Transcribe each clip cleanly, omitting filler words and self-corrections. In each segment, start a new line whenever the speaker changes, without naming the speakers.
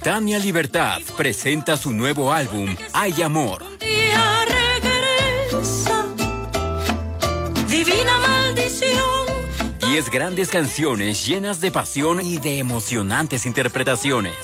Tania Libertad presenta su nuevo álbum, Hay Amor.
Divina maldición.
10 grandes canciones llenas de pasión y de emocionantes interpretaciones.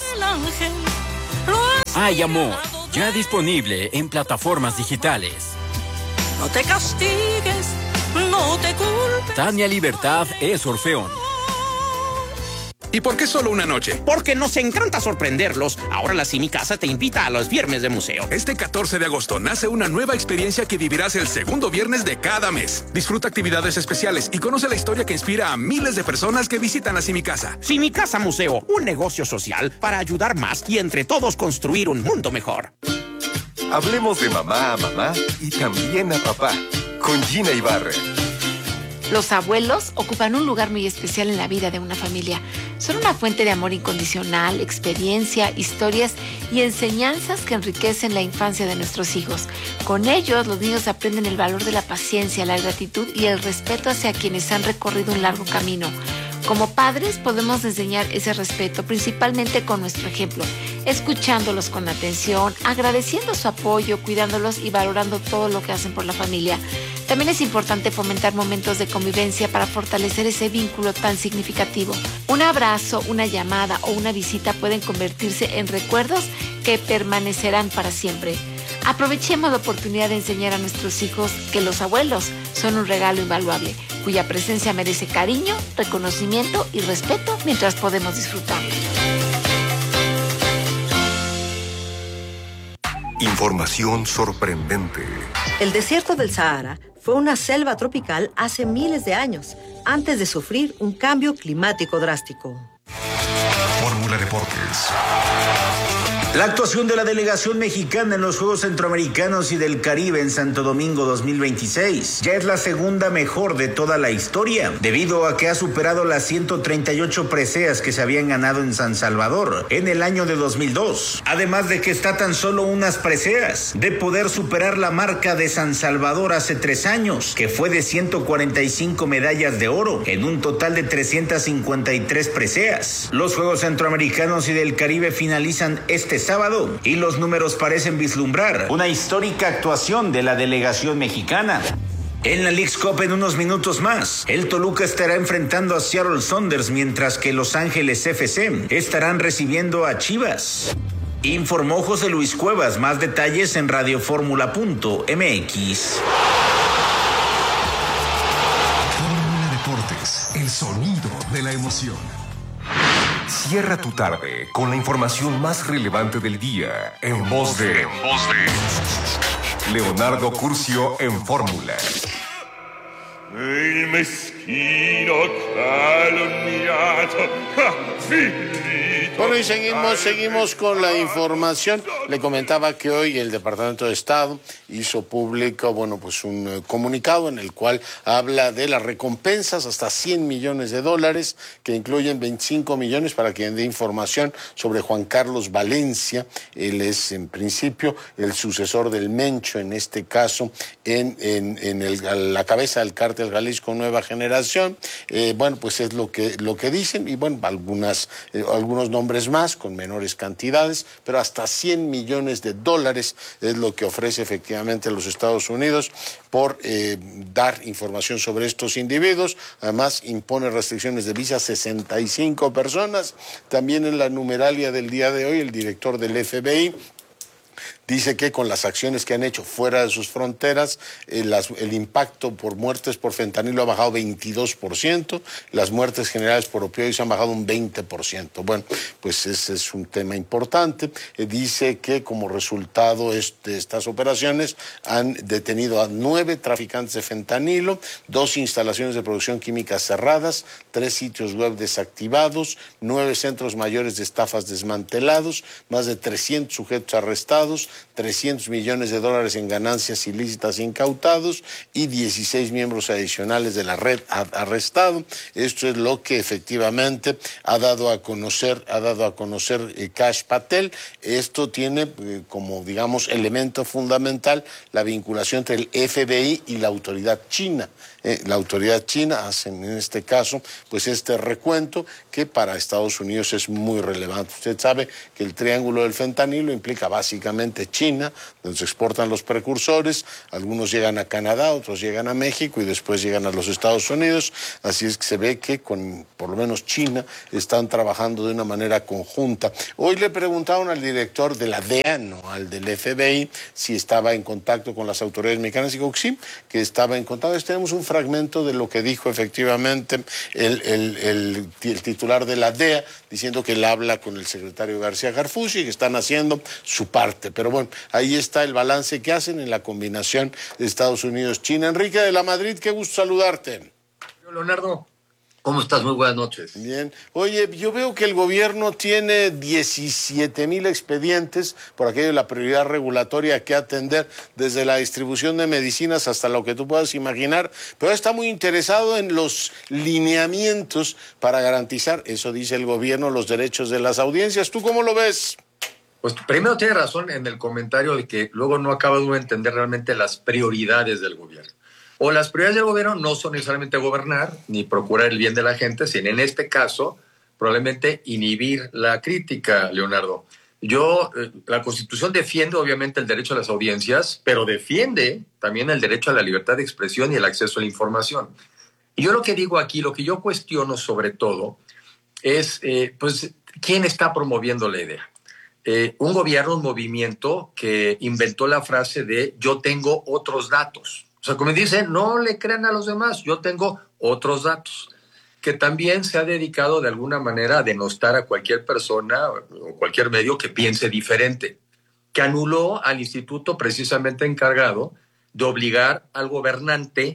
Hay Amor, ya disponible en plataformas digitales.
No te castigues, no te culpes.
Tania Libertad es Orfeón.
¿Y por qué solo una noche?
Porque nos encanta sorprenderlos. Ahora la Simi Casa te invita a los viernes de museo.
Este 14 de agosto nace una nueva experiencia que vivirás el segundo viernes de cada mes. Disfruta actividades especiales y conoce la historia que inspira a miles de personas que visitan la Simi Casa.
Simi Casa Museo, un negocio social para ayudar más y entre todos construir un mundo mejor.
Hablemos de mamá a mamá y también a papá, con Gina Ibarra.
Los abuelos ocupan un lugar muy especial en la vida de una familia. Son una fuente de amor incondicional, experiencia, historias y enseñanzas que enriquecen la infancia de nuestros hijos. Con ellos, los niños aprenden el valor de la paciencia, la gratitud y el respeto hacia quienes han recorrido un largo camino. Como padres podemos enseñar ese respeto principalmente con nuestro ejemplo, escuchándolos con atención, agradeciendo su apoyo, cuidándolos y valorando todo lo que hacen por la familia. También es importante fomentar momentos de convivencia para fortalecer ese vínculo tan significativo. Un abrazo, una llamada o una visita pueden convertirse en recuerdos que permanecerán para siempre. Aprovechemos la oportunidad de enseñar a nuestros hijos que los abuelos son un regalo invaluable, cuya presencia merece cariño, reconocimiento y respeto mientras podemos disfrutarlo.
Información sorprendente.
El desierto del Sahara fue una selva tropical hace miles de años, antes de sufrir un cambio climático drástico.
Fórmula Deportes.
La actuación de la delegación mexicana en los Juegos Centroamericanos y del Caribe en Santo Domingo 2026 ya es la segunda mejor de toda la historia, debido a que ha superado las 138 preseas que se habían ganado en San Salvador en el año de 2002. Además de que está tan solo unas preseas de poder superar la marca de San Salvador hace 3 años, que fue de 145 medallas de oro en un total de 353 preseas. Los Juegos Centroamericanos y del Caribe finalizan este sábado y los números parecen vislumbrar una histórica actuación de la delegación mexicana. En la Leagues Cup en unos minutos más, el Toluca estará enfrentando a Seattle Sounders, mientras que Los Ángeles FC estarán recibiendo a Chivas. Informó José Luis Cuevas. Más detalles en radioformula.mx.
Fórmula Deportes, el sonido de la emoción. Cierra tu tarde con la información más relevante del día en voz de Leonardo Curcio en Fórmula.
Il meschino calunniato, finito.
Bueno, y seguimos con la información. Le comentaba que hoy el Departamento de Estado hizo público, pues un comunicado en el cual habla de las recompensas hasta $100 millones, que incluyen 25 millones para quien dé información sobre Juan Carlos Valencia. Él es, en principio, el sucesor del Mencho, en este caso, a la cabeza del cártel Jalisco Nueva Generación. Pues es lo que dicen, y algunos nombres más con menores cantidades, pero hasta $100 millones es lo que ofrece efectivamente los Estados Unidos por dar información sobre estos individuos. Además, impone restricciones de visa a 65 personas. También en la numeralia del día de hoy, el director del FBI dice que con las acciones que han hecho fuera de sus fronteras, el impacto por muertes por fentanilo ha bajado 22%, las muertes generales por opioides han bajado un 20%. Pues ese es un tema importante. Dice que como resultado de estas operaciones han detenido a 9 traficantes de fentanilo, 2 instalaciones de producción química cerradas, 3 sitios web desactivados, 9 centros mayores de estafas desmantelados, más de 300 sujetos arrestados, $300 millones en ganancias ilícitas incautados y 16 miembros adicionales de la red arrestado. Esto es lo que efectivamente ha dado a conocer Kash Patel. Esto tiene como elemento fundamental la vinculación entre el FBI y la autoridad china. la autoridad china, hacen en este caso pues este recuento que para Estados Unidos es muy relevante. Usted sabe que el triángulo del fentanilo implica básicamente China, donde se exportan los precursores, algunos llegan a Canadá, otros llegan a México y después llegan a los Estados Unidos, así es que se ve que con por lo menos China están trabajando de una manera conjunta. Hoy le preguntaron al director de la DEA, no al del FBI, si estaba en contacto con las autoridades mexicanas, y dijo que sí, que estaba en contacto. Tenemos un fragmento de lo que dijo efectivamente el titular de la DEA, diciendo que él habla con el secretario García Harfuch y que están haciendo su parte. Pero bueno, ahí está el balance que hacen en la combinación de Estados Unidos-China. Enrique de la Madrid, qué gusto saludarte.
Leonardo, ¿cómo estás? Muy buenas noches.
Bien. Oye, yo veo que el gobierno tiene 17,000 expedientes por aquello de la prioridad regulatoria que atender, desde la distribución de medicinas hasta lo que tú puedas imaginar, pero está muy interesado en los lineamientos para garantizar, eso dice el gobierno, los derechos de las audiencias. ¿Tú cómo lo ves?
Pues primero tiene razón en el comentario de que luego no acaba uno de entender realmente las prioridades del gobierno. O las prioridades del gobierno no son necesariamente gobernar ni procurar el bien de la gente, sino en este caso probablemente inhibir la crítica, Leonardo. La Constitución defiende obviamente el derecho a las audiencias, pero defiende también el derecho a la libertad de expresión y el acceso a la información. Y yo lo que digo aquí, lo que yo cuestiono sobre todo es, pues, ¿quién está promoviendo la idea? Un gobierno, un movimiento que inventó la frase de yo tengo otros datos. O sea, como dicen, no le crean a los demás, yo tengo otros datos, que también se ha dedicado de alguna manera a denostar a cualquier persona o cualquier medio que piense diferente, que anuló al instituto precisamente encargado de obligar al gobernante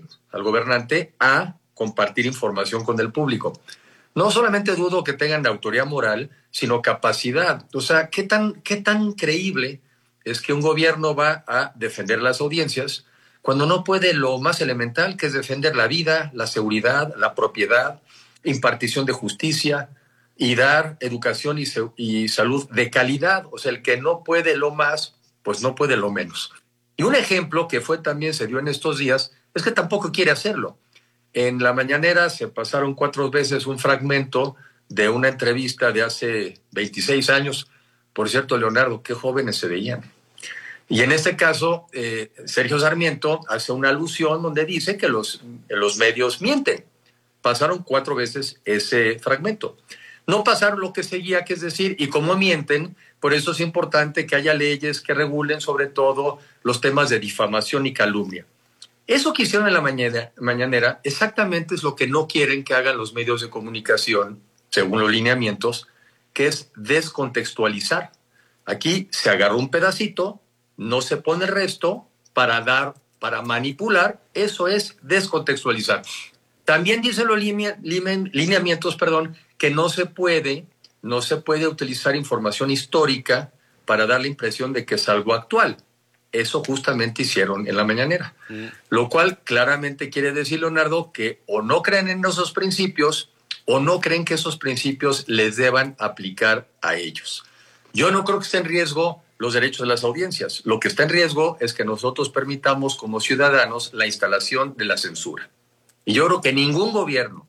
a compartir información con el público. No solamente dudo que tengan autoridad moral, sino capacidad. O sea, ¿qué tan creíble es que un gobierno va a defender las audiencias cuando no puede lo más elemental, que es defender la vida, la seguridad, la propiedad, impartición de justicia y dar educación y salud de calidad? O sea, el que no puede lo más, pues no puede lo menos. Y un ejemplo que se dio en estos días, es que tampoco quiere hacerlo. En la mañanera se pasaron 4 veces un fragmento de una entrevista de hace 26 años. Por cierto, Leonardo, qué jóvenes se veían. Y en este caso, Sergio Sarmiento hace una alusión donde dice que los medios mienten. Pasaron 4 veces ese fragmento. No pasaron lo que seguía, que es decir, y como mienten, por eso es importante que haya leyes que regulen sobre todo los temas de difamación y calumnia. Eso que hicieron en la mañanera exactamente es lo que no quieren que hagan los medios de comunicación, según los lineamientos, que es descontextualizar. Aquí se agarró un pedacito, no se pone el resto para manipular, eso es descontextualizar. También dicen los lineamientos, que no se puede utilizar información histórica para dar la impresión de que es algo actual. Eso justamente hicieron en la mañanera. Lo cual claramente quiere decir, Leonardo, que o no creen en esos principios o no creen que esos principios les deban aplicar a ellos. Yo no creo que esté en riesgo los derechos de las audiencias. Lo que está en riesgo es que nosotros permitamos como ciudadanos la instalación de la censura. Y yo creo que ningún gobierno,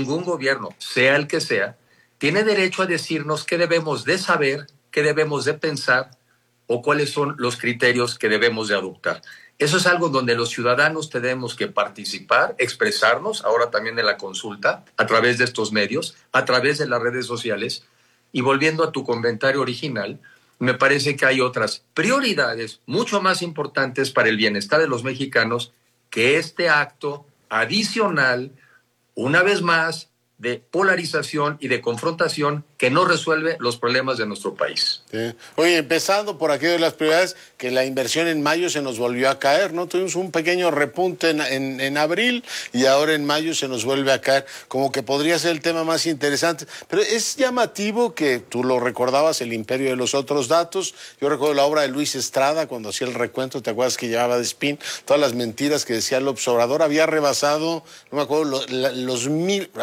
sea el que sea, tiene derecho a decirnos qué debemos de saber, qué debemos de pensar o cuáles son los criterios que debemos de adoptar. Eso es algo donde los ciudadanos tenemos que participar, expresarnos, ahora también en la consulta, a través de estos medios, a través de las redes sociales. Y volviendo a tu comentario original, me parece que hay otras prioridades mucho más importantes para el bienestar de los mexicanos que este acto adicional, una vez más, de polarización y de confrontación que no resuelve los problemas de nuestro país.
Sí. Oye, empezando por aquello de las prioridades, que la inversión en mayo se nos volvió a caer, ¿no? Tuvimos un pequeño repunte en abril y ahora en mayo se nos vuelve a caer, como que podría ser el tema más interesante. Pero es llamativo que tú lo recordabas, el imperio de los otros datos. Yo recuerdo la obra de Luis Estrada cuando hacía el recuento, ¿te acuerdas que llevaba de spin? Todas las mentiras que decía López Obrador, había rebasado, no me acuerdo, había rebasado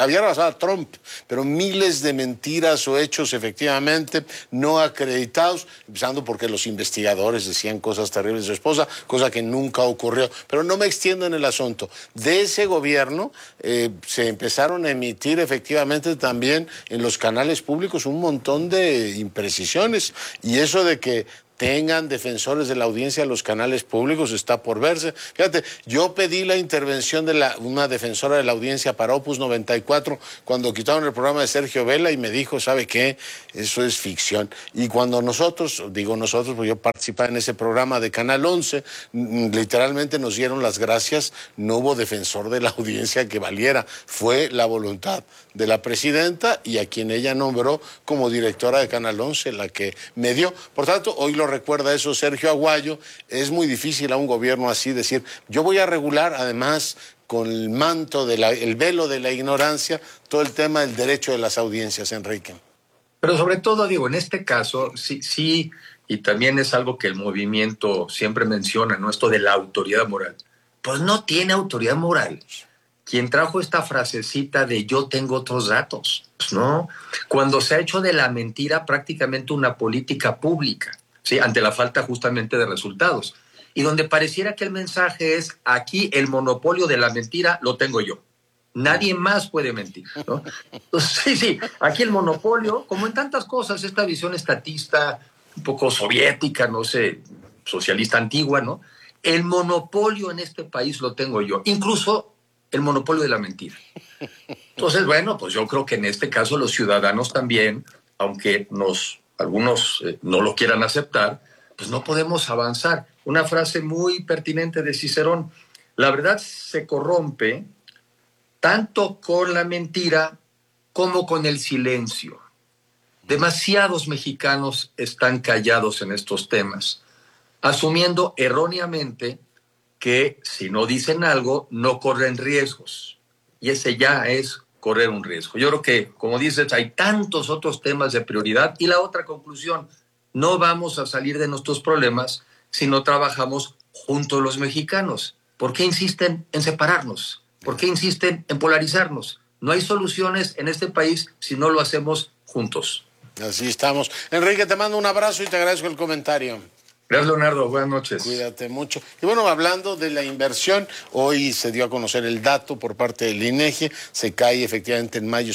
a Trump, pero miles de mentiras o hechos efectivamente no acreditados, empezando porque los investigadores decían cosas terribles de su esposa, cosa que nunca ocurrió. Pero no me extiendo en el asunto. De ese gobierno se empezaron a emitir efectivamente también en los canales públicos un montón de imprecisiones, y eso de que tengan defensores de la audiencia los canales públicos está por verse. Fíjate, yo pedí la intervención de una defensora de la audiencia para Opus 94 cuando quitaron el programa de Sergio Vela y me dijo, ¿sabe qué? Eso es ficción. Y cuando nosotros, pues yo participaba en ese programa de Canal 11, literalmente nos dieron las gracias, no hubo defensor de la audiencia que valiera, fue la voluntad de la presidenta y a quien ella nombró como directora de Canal 11 la que me dio. Por tanto, hoy lo recuerda eso Sergio Aguayo, es muy difícil a un gobierno así decir, yo voy a regular además con el manto, el velo de la ignorancia, todo el tema del derecho de las audiencias, Enrique.
Pero sobre todo, digo, en este caso, sí, y también es algo que el movimiento siempre menciona, ¿no? Esto de la autoridad moral. Pues no tiene autoridad moral quien trajo esta frasecita de yo tengo otros datos, pues no. Cuando se ha hecho de la mentira prácticamente una política pública, ¿sí? Ante la falta justamente de resultados. Y donde pareciera que el mensaje es, aquí el monopolio de la mentira lo tengo yo. Nadie más puede mentir, ¿no? Entonces, sí, aquí el monopolio, como en tantas cosas, esta visión estatista, un poco soviética, no sé, socialista antigua, ¿no? El monopolio en este país lo tengo yo, incluso el monopolio de la mentira. Entonces, bueno, pues yo creo que en este caso los ciudadanos también, aunque algunos no lo quieran aceptar, pues no podemos avanzar. Una frase muy pertinente de Cicerón, la verdad se corrompe tanto con la mentira como con el silencio. Demasiados mexicanos están callados en estos temas, asumiendo erróneamente que si no dicen algo, no corren riesgos. Y ese ya es correr un riesgo. Yo creo que, como dices, hay tantos otros temas de prioridad. Y la otra conclusión, no vamos a salir de nuestros problemas si no trabajamos juntos los mexicanos. ¿Por qué insisten en separarnos? ¿Por qué insisten en polarizarnos? No hay soluciones en este país si no lo hacemos juntos.
Así estamos. Enrique, te mando un abrazo y te agradezco el comentario.
Gracias, Leonardo. Buenas noches.
Cuídate mucho. Y bueno, hablando de la inversión, hoy se dio a conocer el dato por parte del INEGI, se cae efectivamente en mayo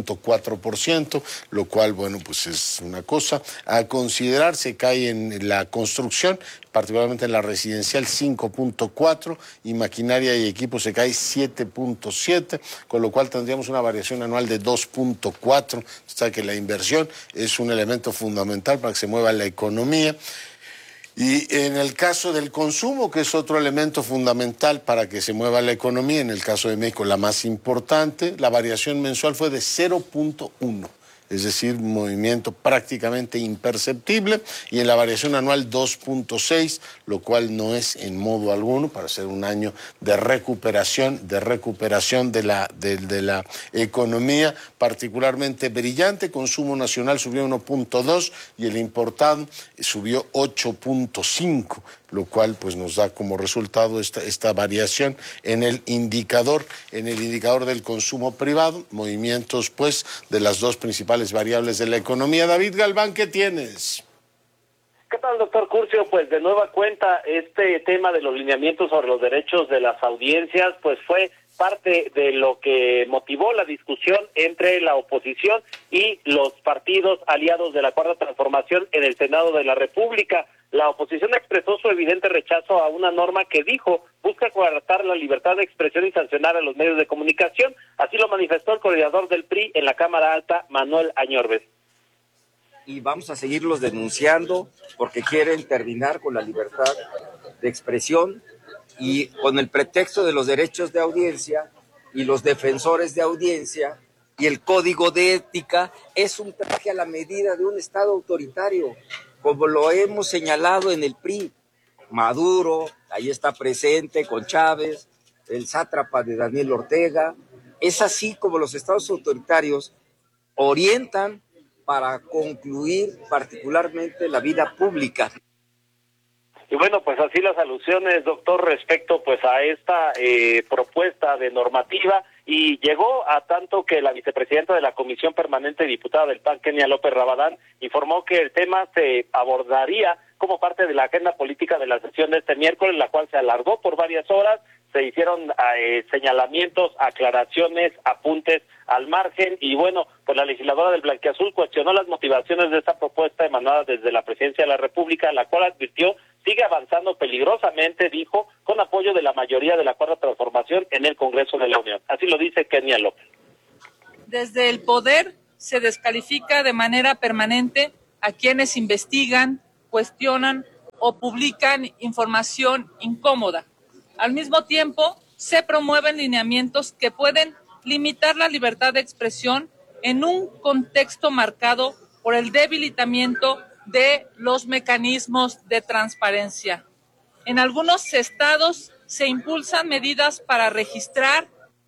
0.4%, lo cual, bueno, pues es una cosa a considerar. Se cae en la construcción, particularmente en la residencial 5.4%, y maquinaria y equipo se cae 7.7%, con lo cual tendríamos una variación anual de 2.4%. O sea que la inversión es un elemento fundamental para que se mueva la economía. Y en el caso del consumo, que es otro elemento fundamental para que se mueva la economía, en el caso de México la más importante, la variación mensual fue de 0.1%. Es decir, un movimiento prácticamente imperceptible, y en la variación anual 2.6, lo cual no es en modo alguno para ser un año de recuperación de la economía particularmente brillante. Consumo nacional subió 1.2 y el importado subió 8.5, lo cual pues nos da como resultado esta variación en el indicador del consumo privado, movimientos pues de las dos principales variables de la economía. David Galván, ¿qué tienes?
¿Qué tal, doctor Curcio? Pues de nueva cuenta este tema de los lineamientos sobre los derechos de las audiencias pues fue parte de lo que motivó la discusión entre la oposición y los partidos aliados de la Cuarta Transformación en el Senado de la República. La oposición expresó su evidente rechazo a una norma que dijo busca coartar la libertad de expresión y sancionar a los medios de comunicación. Así lo manifestó el coordinador del PRI en la Cámara Alta, Manuel Añorbes.
Y vamos a seguirlos denunciando porque quieren terminar con la libertad de expresión y con el pretexto de los derechos de audiencia y los defensores de audiencia y el código de ética es un traje a la medida de un Estado autoritario, como lo hemos señalado en el PRI. Maduro, ahí está presente con Chávez, el sátrapa de Daniel Ortega. Es así como los estados autoritarios orientan para concluir particularmente la vida pública.
Y bueno, pues así las alusiones, doctor, respecto pues a esta propuesta de normativa, y llegó a tanto que la vicepresidenta de la Comisión Permanente, diputada del PAN, Kenia López Rabadán, informó que el tema se abordaría como parte de la agenda política de la sesión de este miércoles, la cual se alargó por varias horas. Se hicieron señalamientos, aclaraciones, apuntes al margen, y bueno, pues la legisladora del Blanquiazul cuestionó las motivaciones de esta propuesta emanada desde la Presidencia de la República, la cual advirtió sigue avanzando peligrosamente, dijo, con apoyo de la mayoría de la Cuarta Transformación en el Congreso de la Unión. Así lo dice Kenia López.
Desde el poder se descalifica de manera permanente a quienes investigan, cuestionan o publican información incómoda. Al mismo tiempo, se promueven lineamientos que pueden limitar la libertad de expresión en un contexto marcado por el debilitamiento de los mecanismos de transparencia. En algunos estados se impulsan medidas para registrar.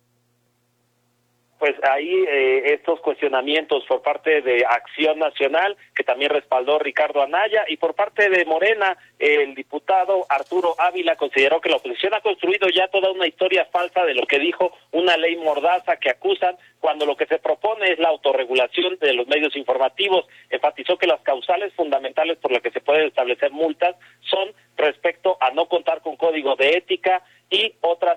Pues ahí estos cuestionamientos por parte de Acción Nacional, que también respaldó Ricardo Anaya, y por parte de Morena, el diputado Arturo Ávila consideró que la oposición ha construido ya toda una historia falsa de lo que dijo una ley mordaza que acusan, cuando lo que se propone es la autorregulación de los medios informativos. Enfatizó que las causales fundamentales por las que se pueden establecer multas son respecto a no contar con código de ética y otros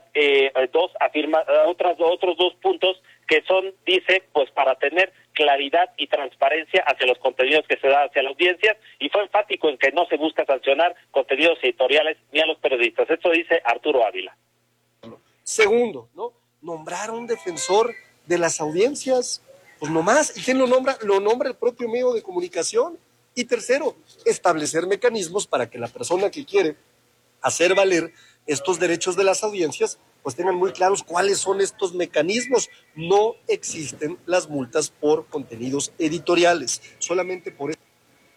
dos puntos que son, dice, pues para tener claridad y transparencia hacia los contenidos que se dan hacia la audiencia, y fue enfático en que no se busca sancionar contenidos editoriales ni a los periodistas. Esto dice Arturo Ávila.
Segundo, ¿no? Nombrar a un defensor de las audiencias, pues nomás, ¿y quién lo nombra? Lo nombra el propio medio de comunicación. Y tercero, establecer mecanismos para que la persona que quiere hacer valer estos derechos de las audiencias, pues tengan muy claros cuáles son estos mecanismos. No existen las multas por contenidos editoriales, solamente por eso.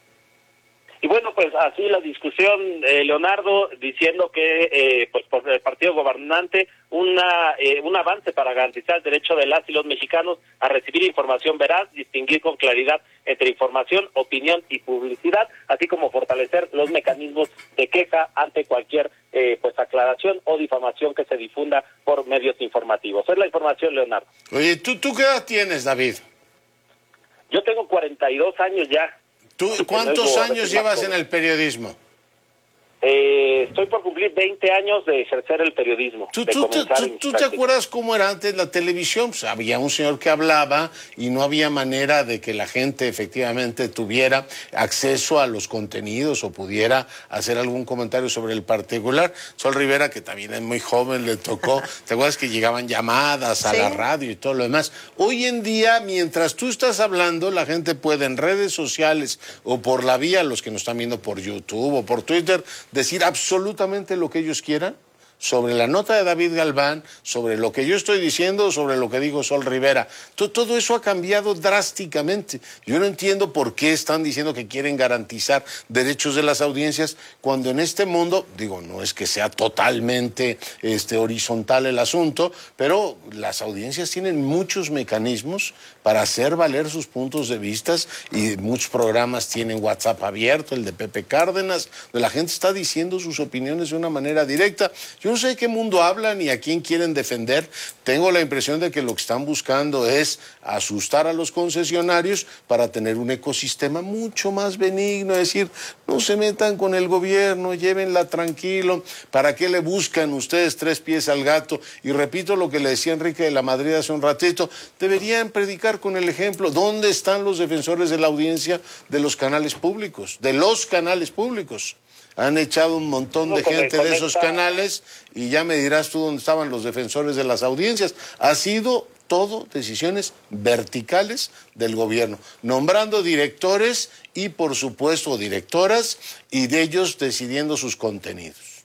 Y bueno, pues así la discusión, Leonardo, diciendo que pues por el partido gobernante un avance para garantizar el derecho de las y los mexicanos a recibir información veraz, distinguir con claridad entre información, opinión y publicidad, así como fortalecer los mecanismos de queja ante cualquier pues aclaración o difamación que se difunda por medios informativos. Es la información, Leonardo.
Oye, ¿tú qué edad tienes, David?
Yo tengo 42 años ya.
¿Tú cuántos años llevas en el periodismo?
Estoy por cumplir 20 años de ejercer el periodismo.
¿Tú te acuerdas cómo era antes la televisión? Pues había un señor que hablaba y no había manera de que la gente efectivamente tuviera acceso a los contenidos o pudiera hacer algún comentario sobre el particular. Sol Rivera, que también es muy joven, le tocó. ¿Te acuerdas que llegaban llamadas a la radio y todo lo demás? Hoy en día, mientras tú estás hablando, la gente puede en redes sociales o por la vía, los que nos están viendo por YouTube o por Twitter, decir absolutamente lo que ellos quieran sobre la nota de David Galván, sobre lo que yo estoy diciendo, sobre lo que dijo Sol Rivera. Todo eso ha cambiado drásticamente. Yo no entiendo por qué están diciendo que quieren garantizar derechos de las audiencias cuando en este mundo, digo, no es que sea totalmente horizontal el asunto, pero las audiencias tienen muchos mecanismos para hacer valer sus puntos de vista, y muchos programas tienen WhatsApp abierto, el de Pepe Cárdenas, donde la gente está diciendo sus opiniones de una manera directa. Yo no sé de qué mundo hablan y a quién quieren defender. Tengo la impresión de que lo que están buscando es asustar a los concesionarios para tener un ecosistema mucho más benigno, es decir, no se metan con el gobierno, llévenla tranquilo. ¿Para qué le buscan ustedes tres pies al gato? Y repito lo que le decía Enrique de la Madrid hace un ratito, deberían predicar con el ejemplo. ¿Dónde están los defensores de la audiencia de los canales públicos? De los canales públicos. Han echado un montón de gente de esos canales y ya me dirás tú dónde estaban los defensores de las audiencias. Ha sido todo decisiones verticales del gobierno, nombrando directores y, por supuesto, directoras, y de ellos decidiendo sus contenidos.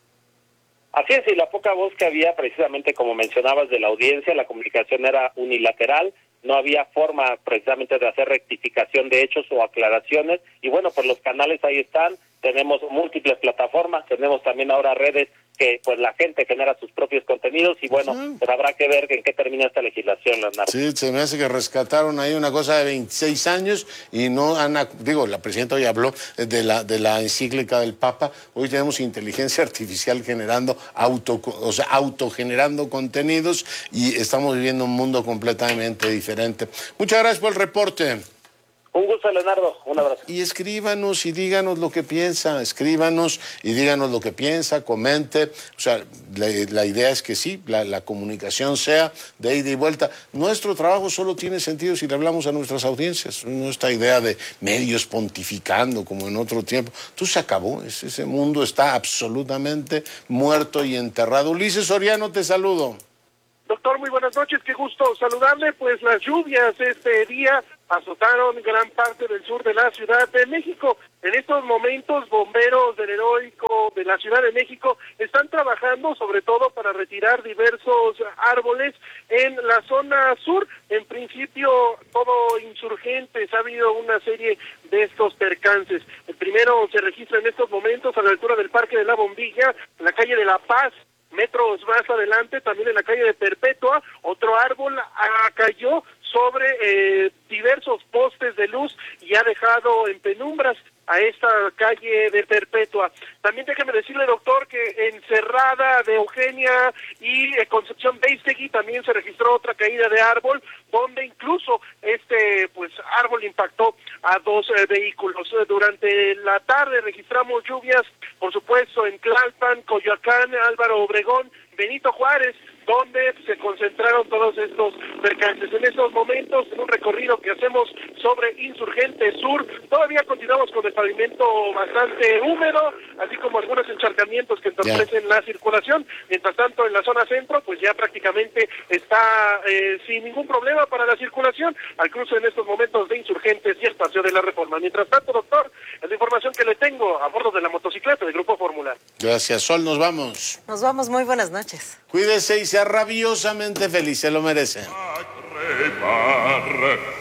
Así es, y la poca voz que había, precisamente como mencionabas, de la audiencia, la comunicación era unilateral, no había forma precisamente de hacer rectificación de hechos o aclaraciones, y bueno, pues los canales ahí están. Tenemos múltiples plataformas, tenemos también ahora redes que pues la gente genera sus propios contenidos y bueno, pues habrá que ver en qué termina esta legislación, Leonardo.
Sí, se me hace que rescataron ahí una cosa de 26 años y no han, la presidenta hoy habló de la encíclica del Papa. Hoy tenemos inteligencia artificial generando autogenerando contenidos y estamos viviendo un mundo completamente diferente. Muchas gracias por el reporte.
Un gusto, Leonardo. Un abrazo.
Y escríbanos y díganos lo que piensa, comente. O sea, la idea es que sí, la comunicación sea de ida y vuelta. Nuestro trabajo solo tiene sentido si le hablamos a nuestras audiencias. No esta idea de medios pontificando como en otro tiempo. Tú se acabó, ese mundo está absolutamente muerto y enterrado. Ulises Soriano, te saludo.
Doctor, muy buenas noches, qué gusto saludarle. Pues las lluvias este día azotaron gran parte del sur de la Ciudad de México. En estos momentos, bomberos del Heroico de la Ciudad de México están trabajando sobre todo para retirar diversos árboles en la zona sur. En principio, todo Insurgentes, ha habido una serie de estos percances. El primero se registra en estos momentos a la altura del Parque de la Bombilla, en la calle de La Paz. Metros más adelante, también en la calle de Perpetua, otro árbol cayó sobre diversos postes de luz y ha dejado en penumbras a esta calle de Perpetua. También déjeme decirle, doctor, que en Cerrada de Eugenia y Concepción Beistegui también se registró otra caída de árbol, donde incluso árbol impactó a dos vehículos. Durante la tarde registramos lluvias, por supuesto, en Tlalpan, Coyoacán, Álvaro Obregón, Benito Juárez, donde se concentraron todos estos percances. En estos momentos, en un recorrido que hacemos sobre Insurgente Sur, todavía continuamos con el pavimento bastante húmedo, así como algunos encharcamientos que entorpecen la circulación. Mientras tanto, en la zona centro, pues ya prácticamente está sin ningún problema para la circulación, al cruce en estos momentos de Insurgentes y el Paseo de la Reforma. Mientras tanto, doctor, es la información que le tengo a bordo de la motocicleta del Grupo Fórmula.
Gracias, Sol, nos vamos.
Nos vamos, muy buenas noches.
Cuídese y sea rabiosamente feliz, se lo merece.
Trepar